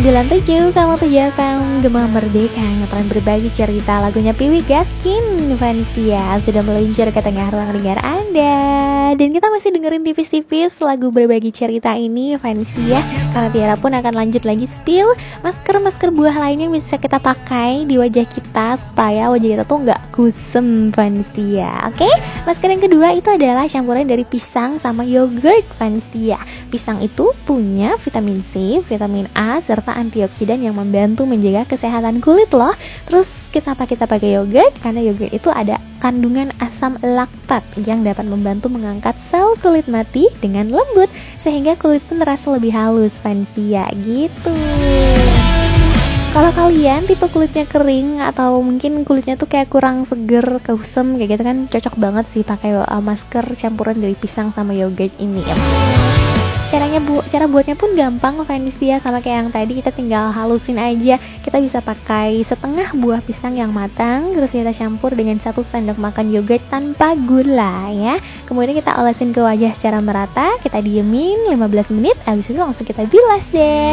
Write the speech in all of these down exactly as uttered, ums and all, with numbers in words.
sembilan tujuh Kamu tuh F M Gema Merdeka yang akan berbagi cerita. Lagunya Piwi Gaskin Vansia sudah meluncur ke tengah ruang dengar Anda. Dan kita masih dengerin tipis-tipis lagu berbagi cerita ini Vansia. Karena Tiara pun akan lanjut lagi spill masker-masker buah lainnya yang bisa kita pakai di wajah kita supaya wajah kita tuh nggak kusem Vansia. Oke, masker yang kedua itu adalah campuran dari pisang sama yogurt Vansia. Pisang itu punya vitamin C, vitamin A, serta antioksidan yang membantu menjaga kesehatan kulit loh. Terus kenapa kita pakai yogurt? Karena yogurt itu ada kandungan asam laktat yang dapat membantu mengangkat sel kulit mati dengan lembut sehingga kulit pun terasa lebih halus Vansia gitu. Kalau kalian tipe kulitnya kering atau mungkin kulitnya tuh kayak kurang seger, kusem kayak gitu kan, cocok banget sih pakai uh, masker campuran dari pisang sama yogurt ini ya. Caranya bu, cara buatnya pun gampang Vansia, sama kayak yang tadi, kita tinggal halusin aja. Kita bisa pakai setengah buah pisang yang matang, terus kita campur dengan satu sendok makan yogurt tanpa gula ya. Kemudian kita olesin ke wajah secara merata, kita diemin lima belas menit, habis itu langsung kita bilas deh.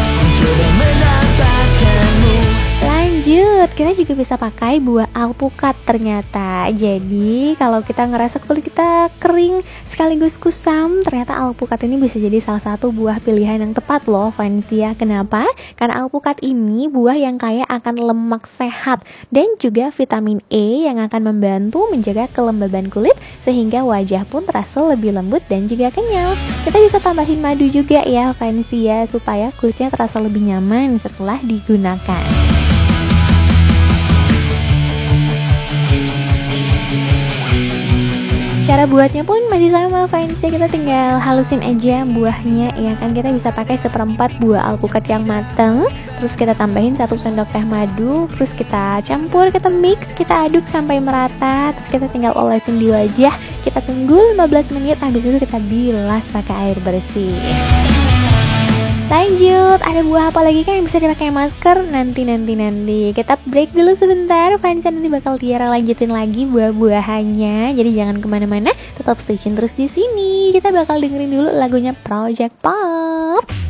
Lanjut, kita juga bisa pakai buah alpukat ternyata. Jadi kalau kita ngerasa kulit kita kering sekaligus kusam, ternyata alpukat ini bisa jadi salah satu buah pilihan yang tepat loh Vansia. Kenapa? Karena alpukat ini buah yang kaya akan lemak sehat dan juga vitamin E yang akan membantu menjaga kelembaban kulit sehingga wajah pun terasa lebih lembut dan juga kenyal. Kita bisa tambahin madu juga ya Vansia supaya kulitnya terasa lebih nyaman setelah digunakan. Cara buatnya pun masih sama Vansia, kita tinggal halusin aja buahnya ya kan. Kita bisa pakai seperempat buah alpukat yang matang, terus kita tambahin satu sendok teh madu, terus kita campur, kita mix, kita aduk sampai merata, terus kita tinggal olesin di wajah, kita tunggu lima belas menit, habis itu kita bilas pakai air bersih. Lanjut, ada buah apa lagi kan yang bisa dipakai masker? Nanti nanti nanti kita break dulu sebentar. Vansia nanti bakal Tiara lanjutin lagi buah-buahannya. Jadi jangan kemana-mana, tetap stay tune terus di sini. Kita bakal dengerin dulu lagunya Project Pop.